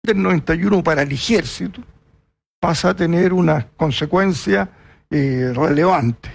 del 91 para el ejército pasa a tener una consecuencia relevante.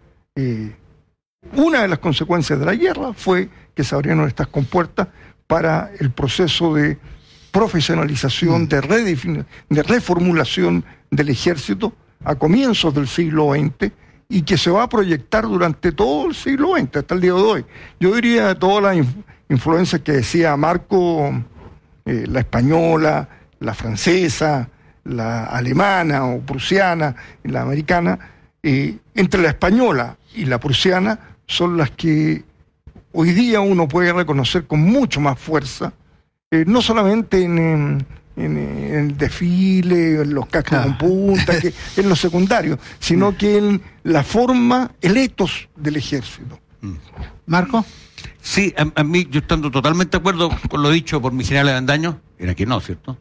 Una de las consecuencias de la guerra fue que se abrieron estas compuertas para el proceso de profesionalización, de reformulación del ejército a comienzos del siglo XX y que se va a proyectar durante todo el siglo XX, hasta el día de hoy. Yo diría todas las influencias que decía Marco, la española, la francesa, la alemana o prusiana, la americana, entre la española y la prusiana son las que hoy día uno puede reconocer con mucho más fuerza, no solamente en el desfile, en los cascos con punta, que en lo secundario, sino que en la forma, el ethos del ejército. ¿Marco? Sí, a mí, yo estando totalmente de acuerdo con lo dicho por mi general Avendaño, era que no, ¿cierto?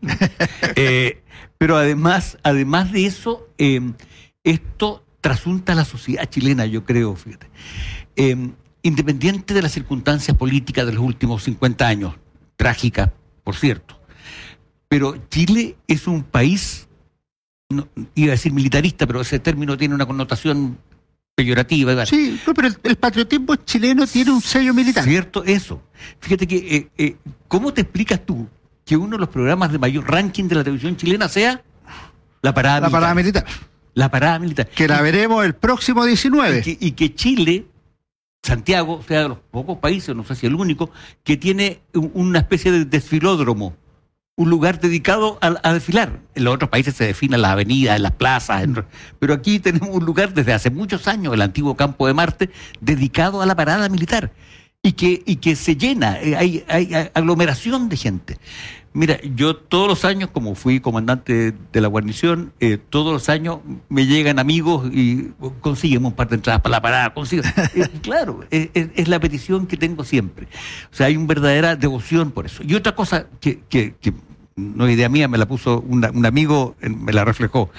Pero además de eso, esto trasunta a la sociedad chilena, yo creo, fíjate. Independiente de las circunstancias políticas de los últimos 50 años, trágicas, por cierto, pero Chile es un país, no, iba a decir militarista, pero ese término tiene una connotación peyorativa. ¿Verdad? Sí, no, pero el patriotismo chileno tiene un sello militar. Cierto, eso. Fíjate que, ¿cómo te explicas tú que uno de los programas de mayor ranking de la televisión chilena sea La Parada Militar? La Parada Militar. Que la veremos el próximo 19. Y que Chile, Santiago, sea de los pocos países, no sé si el único, que tiene una especie de desfilódromo, un lugar dedicado a desfilar. En los otros países se desfilan las avenidas, en las plazas, pero aquí tenemos un lugar desde hace muchos años, el antiguo Campo de Marte, dedicado a la parada militar, y que se llena, hay aglomeración de gente. Mira, yo todos los años, como fui comandante de la guarnición, todos los años me llegan amigos y consiguen un par de entradas para la parada, claro, es la petición que tengo siempre. O sea, hay una verdadera devoción por eso. Y otra cosa que no es idea mía, me la puso un amigo, me la reflejó.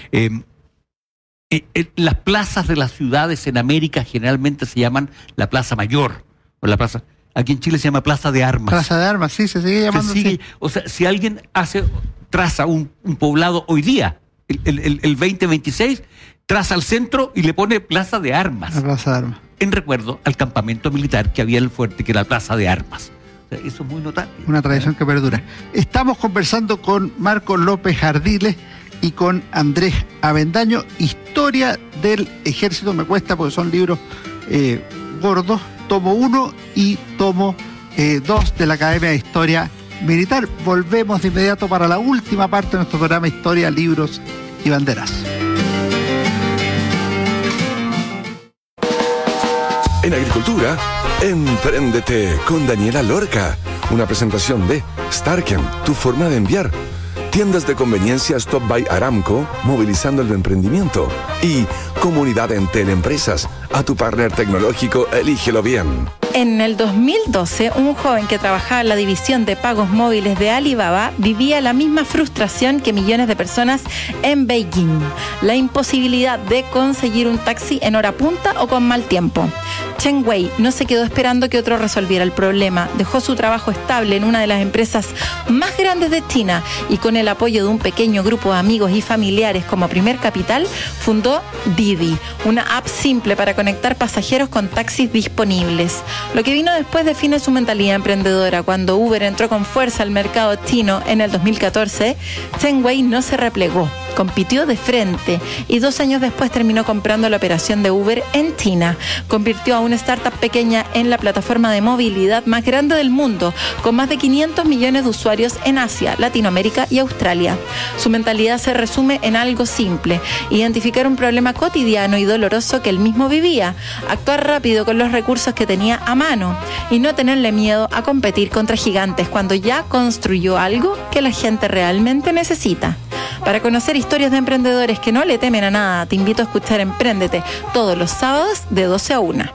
Las plazas de las ciudades en América generalmente se llaman la Plaza Mayor, o la Plaza... Aquí en Chile se llama Plaza de Armas. Plaza de Armas, sí, se sigue llamando así. O sea, si alguien traza un poblado hoy día, el 2026, traza al centro y le pone Plaza de Armas. La Plaza de Armas. En recuerdo al campamento militar que había en el fuerte, que era la Plaza de Armas. O sea, eso es muy notable. Una tradición que perdura. Estamos conversando con Marco López Ardiles y con Andrés Avendaño. Historia del Ejército, me cuesta porque son libros gordos. Tomo 1 y tomo 2 de la Academia de Historia Militar. Volvemos de inmediato para la última parte de nuestro programa Historia, Libros y Banderas. En agricultura, Empréndete con Daniela Lorca. Una presentación de Starken, tu forma de enviar. Tiendas de conveniencia Stop by Aramco, movilizando el emprendimiento. Y Comunidad Entel Empresas. A tu partner tecnológico, elígelo bien. En el 2012, un joven que trabajaba en la división de pagos móviles de Alibaba vivía la misma frustración que millones de personas en Beijing. La imposibilidad de conseguir un taxi en hora punta o con mal tiempo. Chen Wei no se quedó esperando que otro resolviera el problema. Dejó su trabajo estable en una de las empresas más grandes de China y con el apoyo de un pequeño grupo de amigos y familiares como primer capital, fundó Didi, una app simple para conectar pasajeros con taxis disponibles. Lo que vino después define su mentalidad emprendedora. Cuando Uber entró con fuerza al mercado chino en el 2014, Chen Wei no se replegó, compitió de frente y 2 años después terminó comprando la operación de Uber en China. Convirtió a una startup pequeña en la plataforma de movilidad más grande del mundo, con más de 500 millones de usuarios en Asia, Latinoamérica y Australia. Su mentalidad se resume en algo simple: identificar un problema cotidiano y doloroso que él mismo vivía, actuar rápido con los recursos que tenía a mano y no tenerle miedo a competir contra gigantes cuando ya construyó algo que la gente realmente necesita. Para conocer historias de emprendedores que no le temen a nada, te invito a escuchar Empréndete todos los sábados de 12 a 1.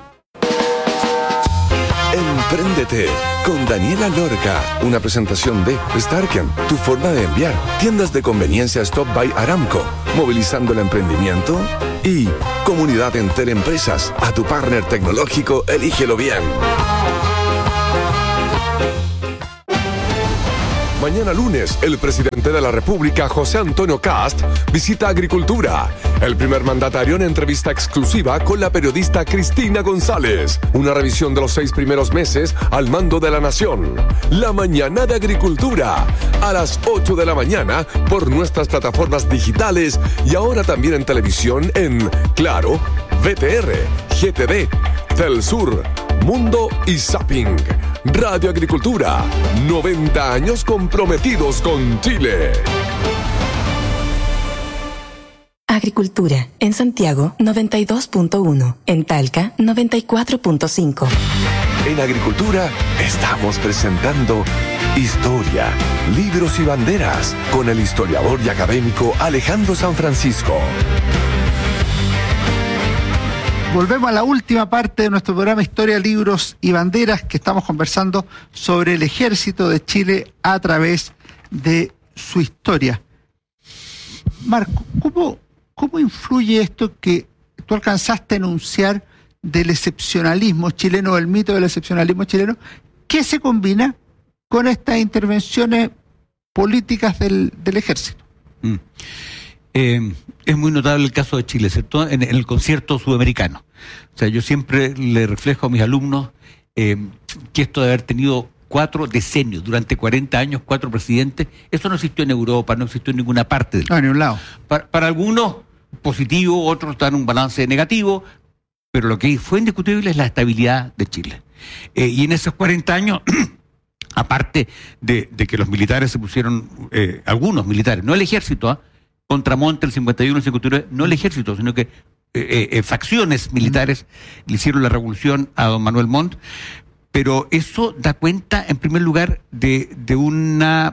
Empréndete con Daniela Lorca. Una presentación de Starken, tu forma de enviar. Tiendas de conveniencia Stop by Aramco, movilizando el emprendimiento. Y Comunidad Entel Empresas. A tu partner tecnológico, elígelo bien. Mañana lunes, el presidente de la República, José Antonio Kast, visita Agricultura. El primer mandatario en entrevista exclusiva con la periodista Cristina González. Una revisión de los 6 primeros meses al mando de la nación. La Mañana de Agricultura, a las 8 de la mañana por nuestras plataformas digitales y ahora también en televisión en Claro, VTR, GTD, Telsur, Mundo y Zapping. Radio Agricultura, 90 años comprometidos con Chile. Agricultura, en Santiago 92.1, en Talca 94.5. En Agricultura estamos presentando Historia, Libros y Banderas con el historiador y académico Alejandro San Francisco. Volvemos a la última parte de nuestro programa Historia, Libros y Banderas, que estamos conversando sobre el ejército de Chile a través de su historia. Marco, ¿cómo influye esto que tú alcanzaste a enunciar del excepcionalismo chileno, el mito del excepcionalismo chileno, que se combina con estas intervenciones políticas del ejército? Es muy notable el caso de Chile, ¿cierto? En el concierto sudamericano. O sea, yo siempre le reflejo a mis alumnos que esto de haber tenido 4 decenios, durante 40 años, 4 presidentes, eso no existió en Europa, no existió en ninguna parte del mundo. No, ni un lado. Para algunos positivo, otros dan un balance negativo, pero lo que fue indiscutible es la estabilidad de Chile. Y en esos 40 años... aparte de que los militares se pusieron, algunos militares, no el ejército, contra Montt el 51 y 59, no el ejército, sino que facciones militares le hicieron la revolución a don Manuel Montt, pero eso da cuenta, en primer lugar, de una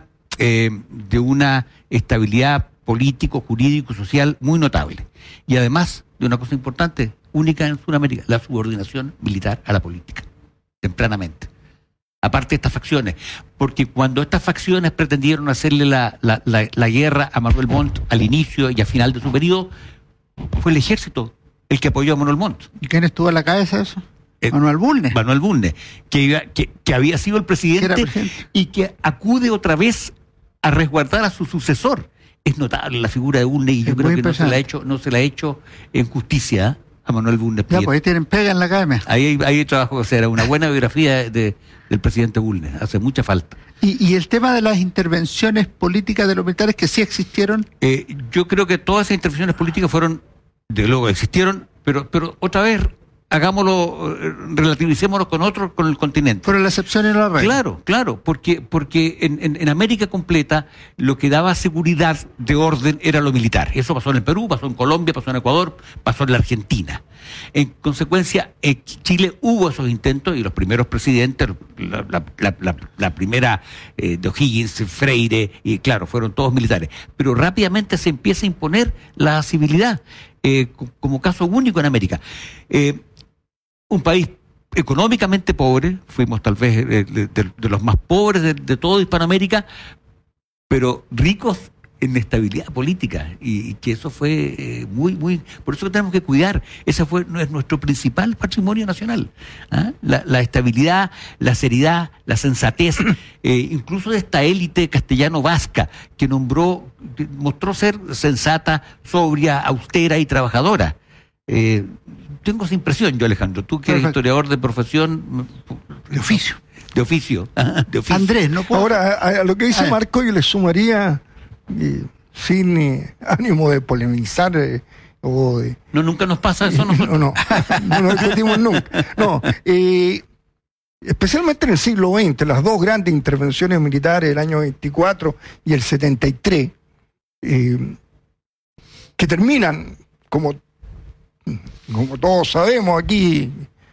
estabilidad político, jurídico, social muy notable. Y además de una cosa importante, única en Sudamérica, la subordinación militar a la política, tempranamente. Aparte de estas facciones, porque cuando estas facciones pretendieron hacerle la guerra a Manuel Montt al inicio y al final de su periodo, fue el ejército el que apoyó a Manuel Montt. ¿Y quién estuvo a la cabeza de eso? Manuel Bulnes. Manuel Bulnes, que había sido el presidente y que acude otra vez a resguardar a su sucesor. Es notable la figura de Bulnes y yo creo que no se la ha hecho en justicia a Manuel Bulnes. Ya, pues ahí tienen pega en la academia. Ahí hay trabajo que hacer, una buena biografía del presidente Bulnes, hace mucha falta. ¿Y el tema de las intervenciones políticas de los militares que sí existieron? Yo creo que todas esas intervenciones políticas fueron, de luego existieron, pero otra vez hagámoslo, relativicémonos con el continente. Pero la excepción y la regla. Claro, porque en América completa lo que daba seguridad de orden era lo militar. Eso pasó en el Perú, pasó en Colombia, pasó en Ecuador, pasó en la Argentina. En consecuencia, en Chile hubo esos intentos y los primeros presidentes, la primera de O'Higgins, Freire, y claro, fueron todos militares. Pero rápidamente se empieza a imponer la civilidad como caso único en América. Un país económicamente pobre, fuimos tal vez de los más pobres de toda Hispanoamérica, pero ricos en estabilidad política, y que eso fue muy... Por eso tenemos que cuidar, ese es nuestro principal patrimonio nacional. La estabilidad, la seriedad, la sensatez, incluso de esta élite castellano-vasca, que mostró ser sensata, sobria, austera y trabajadora. Tengo esa impresión yo, Alejandro, tú que eres historiador de profesión... De oficio. De oficio. Andrés, ¿no puedo? Ahora, a lo que dice Marco, yo le sumaría, sin ánimo de polemizar o de... No, nunca nos pasa eso nosotros. No discutimos nunca. No, especialmente en el siglo XX, las dos grandes intervenciones militares del año 24 y el 73, que terminan, como todos sabemos aquí,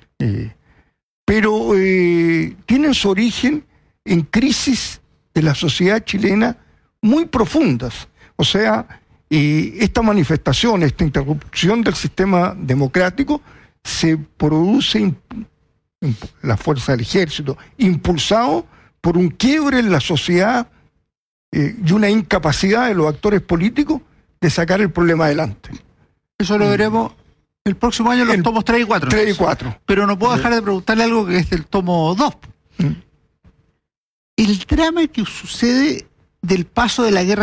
pero tienen su origen en crisis de la sociedad chilena muy profundas. O sea, esta manifestación, esta interrupción del sistema democrático se produce la fuerza del ejército, impulsado por un quiebre en la sociedad y una incapacidad de los actores políticos de sacar el problema adelante. Eso lo veremos el próximo año en los tomos 3 y 4. 3 y 4. Pero no puedo dejar de preguntarle algo que es del tomo 2. El drama que sucede del paso de la guerra